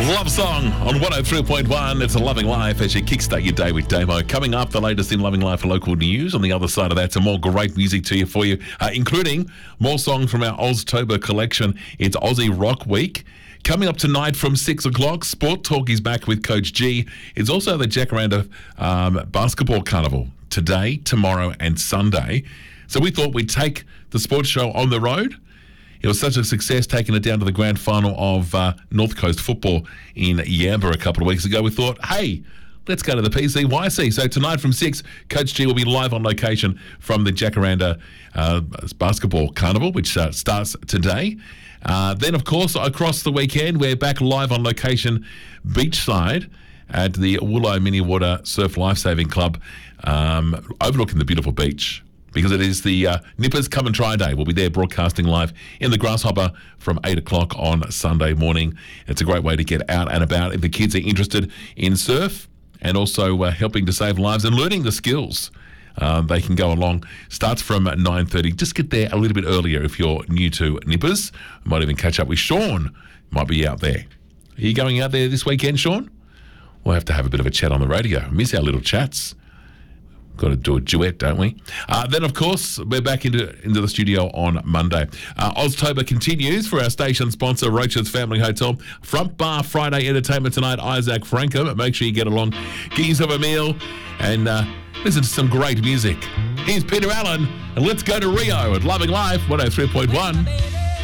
Love Song on 103.1. It's a Loving Life as you kickstart your day with Damo. Coming up, the latest in Loving Life local news. On the other side of that, some more great music for you, including more songs from our Oztober collection. It's Aussie Rock Week. Coming up tonight from 6 o'clock, Sport Talk is back with Coach G. It's also the Jacaranda Basketball Carnival today, tomorrow and Sunday. So we thought we'd take the sports show on the road. It was such a success taking it down to the grand final of North Coast football in Yamba a couple of weeks ago. We thought, hey, let's go to the PCYC. So tonight from 6, Coach G will be live on location from the Jacaranda Basketball Carnival, which starts today. Then, of course, across the weekend, we're back live on location beachside at the Willow Mini Water Surf Lifesaving Club overlooking the beautiful beach. Because it is the Nippers Come and Try Day. We'll be there broadcasting live in the Grasshopper from 8 o'clock on Sunday morning. It's a great way to get out and about if the kids are interested in surf and also helping to save lives and learning the skills. They can go along. Starts from 9:30. Just get there a little bit earlier if you're new to Nippers. Might even catch up with Sean. Might be out there. Are you going out there this weekend, Sean? We'll have to have a bit of a chat on the radio. Miss our little chats. Got to do a duet, don't we? Then, of course, we're back into the studio on Monday. Oztober continues for our station sponsor, Roach's Family Hotel. Front Bar Friday entertainment tonight, Isaac Franco. Make sure you get along, get yourself a meal, and listen to some great music. Here's Peter Allen, and let's go to Rio at Loving Life 103.1.